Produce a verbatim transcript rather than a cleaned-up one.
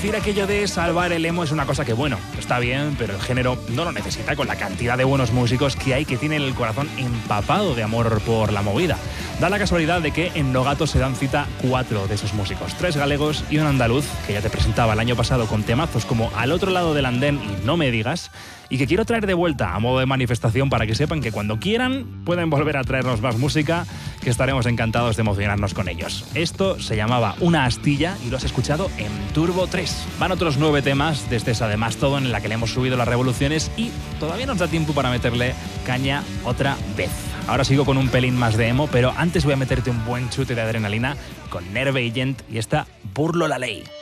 decir aquello de salvar el emo es una cosa que, bueno, está bien, pero el género no lo necesita con la cantidad de buenos músicos que hay que tienen el corazón empapado de amor por la movida. Da la casualidad de que en Nogato se dan cita cuatro de esos músicos, tres galegos y un andaluz, que ya te presentaba el año pasado con temazos como Al otro lado del andén y No me digas, y que quiero traer de vuelta a modo de manifestación para que sepan que cuando quieran pueden volver a traernos más música, que estaremos encantados de emocionarnos con ellos. Esto se llamaba Una astilla y lo has escuchado en Turbo tres. Van otros nueve temas desde esa de Mastodon en la que le hemos subido las revoluciones y todavía nos da tiempo para meterle caña otra vez. Ahora sigo con un pelín más de emo, pero antes voy a meterte un buen chute de adrenalina con Nerve Agent y esta Burlo la ley.